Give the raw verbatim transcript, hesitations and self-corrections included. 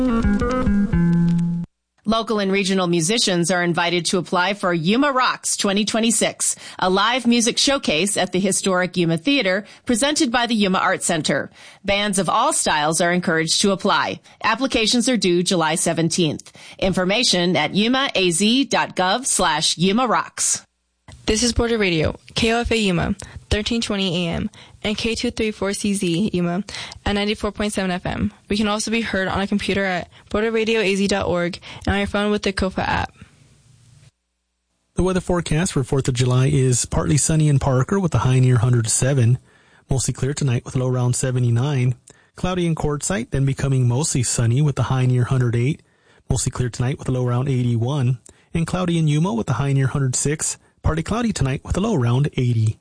Local and regional musicians are invited to apply for Yuma Rocks twenty twenty-six, a live music showcase at the historic Yuma Theater presented by the Yuma Art Center. Bands of all styles are encouraged to apply. Applications are due July seventeenth. Information at yumaaz.gov slash Yuma Rocks. This is Border Radio, K O F A Yuma, thirteen twenty A M, and K two thirty-four C Z Yuma at ninety-four point seven F M. We can also be heard on a computer at border radio a z dot org and on your phone with the Kofa app. The weather forecast for fourth of July is partly sunny in Parker with a high near one hundred seven. Mostly clear tonight with a low around seventy-nine. Cloudy in Quartzsite, then becoming mostly sunny with a high near one hundred eight. Mostly clear tonight with a low around eighty-one. And cloudy in Yuma with a high near one hundred six. Partly cloudy tonight with a low around eighty.